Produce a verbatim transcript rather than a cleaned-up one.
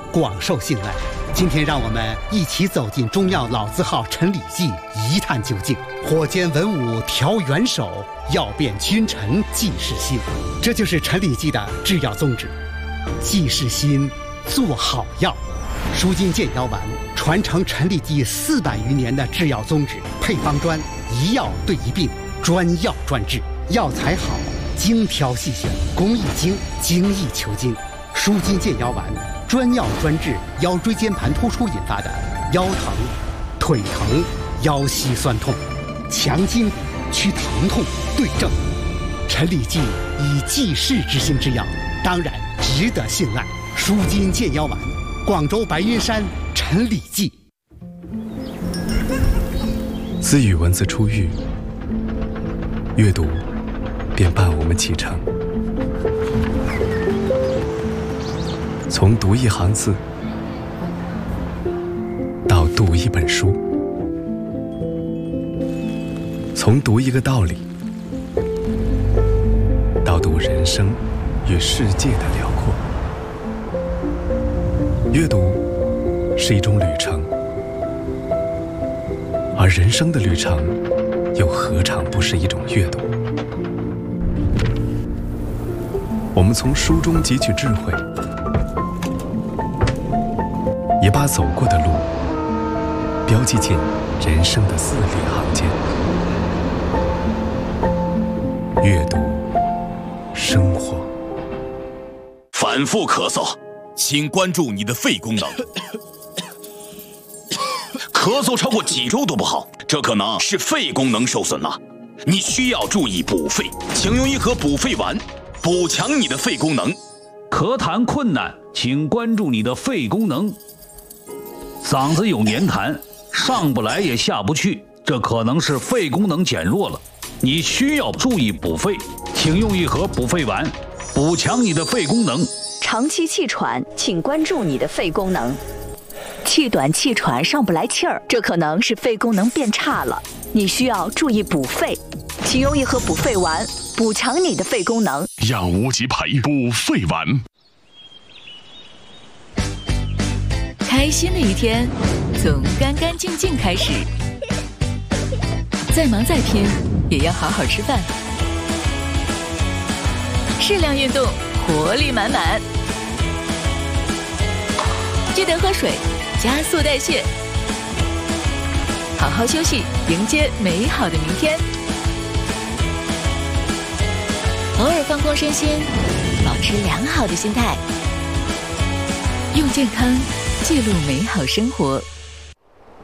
广受信赖。今天让我们一起走进中药老字号陈李济，一探究竟。火煎文武调元首，药变君臣济世心。这就是陈李济的制药宗旨：济世心，做好药。舒筋健腰丸传承陈李济四百余年的制药宗旨，配方专，一药对一病，专药专治，药材好，精挑细选，工艺精，精益求精。舒筋健腰丸专药专治腰椎间盘突出引发的腰疼、腿疼、腰膝酸痛，强筋骨，祛疼痛，对症。陈李济以济世之心之药，当然值得信赖。舒筋健腰丸，广州白云山陈李济。 自与文字初遇，阅读便伴我们启程。从读一行字到读一本书，从读一个道理到读人生与世界的辽阔。阅读是一种旅程，而人生的旅程又何尝不是一种阅读？我们从书中汲取智慧，也把走过的路标记进人生的字里行间。阅读生活。 反复咳嗽，请关注你的肺功能。咳嗽超过几周都不好，这可能是肺功能受损了。你需要注意补肺，请用一盒补肺丸，补强你的肺功能。 咳痰困难，请关注你的肺功能。嗓子有黏痰，上不来也下不去，这可能是肺功能减弱了。你需要注意补肺，请用一盒补肺丸，补强你的肺功能。 长期气喘，请关注你的肺功能。气短气喘上不来气儿，这可能是肺功能变差了，你需要注意补肺，请用一盒补肺丸，补强你的肺功能。 养无极培补肺丸。 开心的一天从干干净净开始，再忙再拼也要好好吃饭，适量运动，活力满满。记得喝水，加速代谢，好好休息，迎接美好的明天。偶尔放空身心，保持良好的心态，用健康记录美好生活。